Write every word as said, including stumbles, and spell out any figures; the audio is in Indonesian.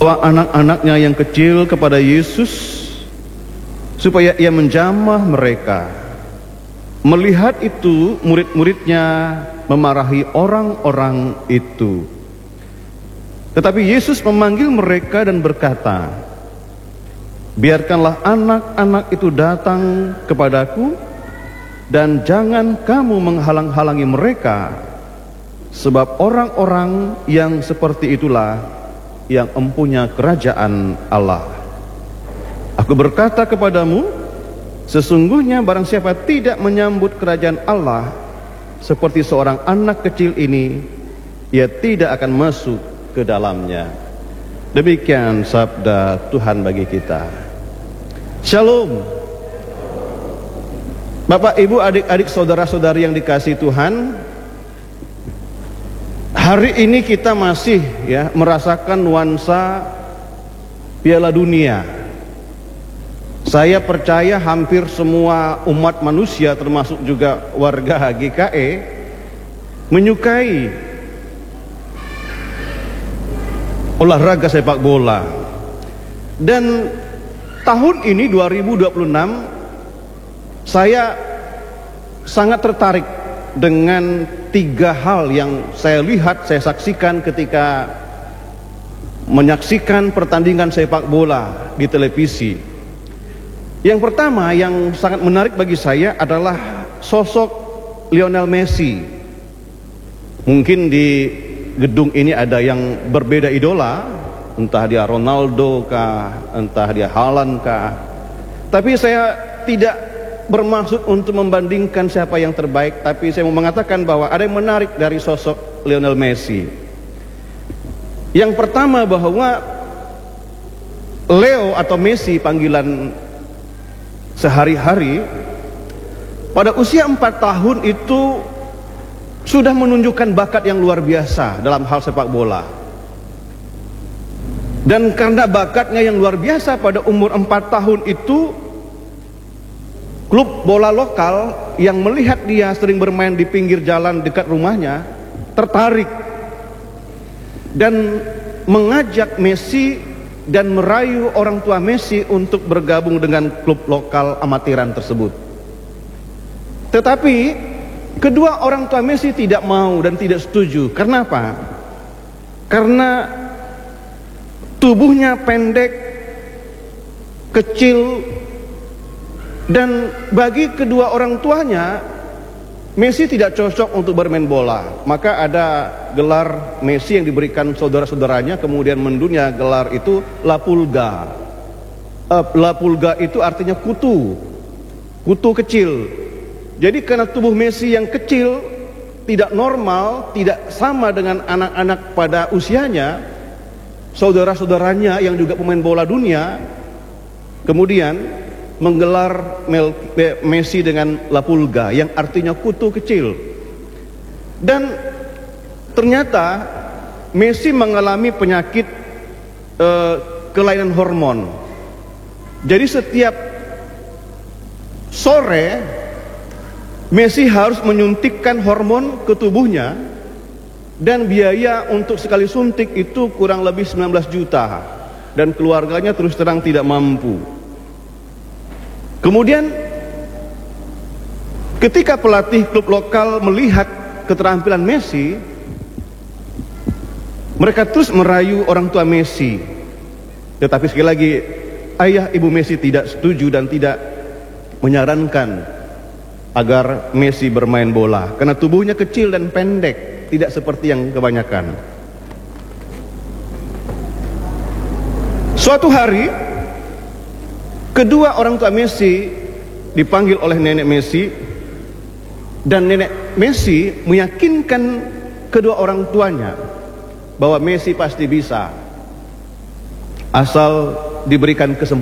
Bawa anak-anaknya yang kecil kepada Yesus supaya ia menjamah mereka. Melihat itu, murid-muridnya memarahi orang-orang itu. Tetapi Yesus memanggil mereka dan berkata, "Biarkanlah anak-anak itu datang kepadaku, dan jangan kamu menghalang-halangi mereka, sebab orang-orang yang seperti itulah yang empunya kerajaan Allah. Aku berkata kepadamu, sesungguhnya barang siapa tidak menyambut kerajaan Allah seperti seorang anak kecil ini, ia tidak akan masuk ke dalamnya." Demikian sabda Tuhan bagi kita. Shalom. Bapak, Ibu, adik-adik, saudara-saudari yang dikasihi Tuhan, hari ini kita masih ya merasakan nuansa Piala Dunia. Saya percaya hampir semua umat manusia, termasuk juga warga G K E, menyukai olahraga sepak bola. Dan tahun ini dua ribu dua puluh enam saya sangat tertarik dengan tiga hal yang saya lihat, saya saksikan ketika menyaksikan pertandingan sepak bola di televisi. Yang pertama yang sangat menarik bagi saya adalah sosok Lionel Messi. Mungkin di gedung ini ada yang berbeda idola, entah dia Ronaldo kah, entah dia Haaland kah. Tapi saya tidak bermaksud untuk membandingkan siapa yang terbaik, tapi saya mau mengatakan bahwa ada yang menarik dari sosok Lionel Messi. Yang pertama, bahwa Leo atau Messi panggilan sehari-hari, pada usia empat tahun itu sudah menunjukkan bakat yang luar biasa dalam hal sepak bola. Dan karena bakatnya yang luar biasa, pada umur empat tahun itu klub bola lokal yang melihat dia sering bermain di pinggir jalan dekat rumahnya tertarik dan mengajak Messi dan merayu orang tua Messi untuk bergabung dengan klub lokal amatiran tersebut. Tetapi kedua orang tua Messi tidak mau dan tidak setuju. Karena apa? Karena tubuhnya pendek, kecil, dan bagi kedua orang tuanya Messi tidak cocok untuk bermain bola. Maka ada gelar Messi yang diberikan saudara-saudaranya, kemudian mendunia gelar itu La Pulga. uh, La Pulga itu artinya kutu, kutu kecil. Jadi karena tubuh Messi yang kecil, tidak normal, tidak sama dengan anak-anak pada usianya, saudara-saudaranya yang juga pemain bola dunia kemudian menggelar Messi dengan La Pulga, yang artinya kutu kecil. Dan ternyata Messi mengalami penyakit eh, kelainan hormon. Jadi setiap sore Messi harus menyuntikkan hormon ke tubuhnya, dan biaya untuk sekali suntik itu kurang lebih sembilan belas juta, dan keluarganya terus terang tidak mampu. Kemudian ketika pelatih klub lokal melihat keterampilan Messi, mereka terus merayu orang tua Messi. Tetapi sekali lagi, ayah ibu Messi tidak setuju dan tidak menyarankan agar Messi bermain bola, karena tubuhnya kecil dan pendek, tidak seperti yang kebanyakan. Suatu hari, kedua orang tua Messi dipanggil oleh nenek Messi, dan nenek Messi meyakinkan kedua orang tuanya bahwa Messi pasti bisa, asal diberikan kesempatan.